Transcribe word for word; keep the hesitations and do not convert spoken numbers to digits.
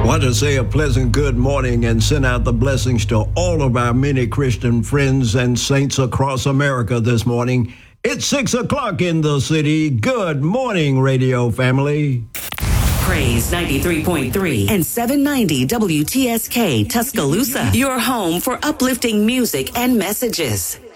Want to say a pleasant good morning and send out the blessings to all of our many Christian friends and saints across America this morning. It's six o'clock in the city. Good morning, radio family. Praise ninety-three point three and seven ninety W T S K Tuscaloosa, your home for uplifting music and messages.